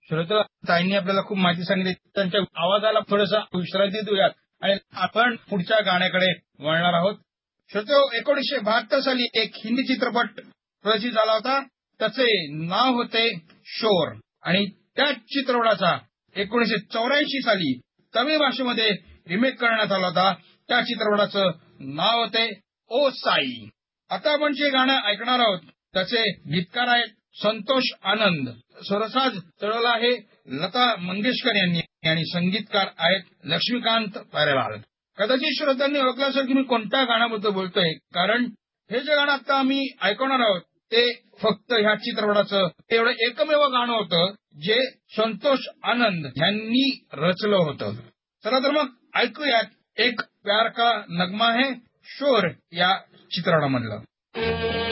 श्रोते ताईंनी आपल्याला खूप माहिती सांगितली. त्यांच्या आवाजाला थोडंसं विश्रांती देऊयात आणि आपण पुढच्या गाण्याकडे वळणार आहोत. श्रोते 1972 साली एक हिंदी चित्रपट प्रदर्शित झाला होता. त्याचे नाव होते शोर आणि त्या चित्रपटाचा 1984 साली तमिळ भाषेमध्ये रिमेक करण्यात आला होता. त्या चित्रपटाचं नाव होते ओ साई. आता आपण जे गाणं ऐकणार आहोत त्याचे गीतकार आहेत संतोष आनंद, स्वरसाज चढवला आहे लता मंगेशकर यांनी आणि संगीतकार आहेत लक्ष्मीकांत प्यारेलाल. कदाचित श्रोत्यांनी ओळखलं असेल की मी कोणत्या गाण्याबद्दल बोलतोय, कारण हे जे गाणं आता आम्ही ऐकवणार आहोत ते फक्त ह्या चित्रपटाचं एवढं एकमेव गाणं होतं जे संतोष आनंद यांनी रचलं होतं. चला तर मग ऐकूयात एक प्यार का नगमा है शोर या चित्रपटामधलं.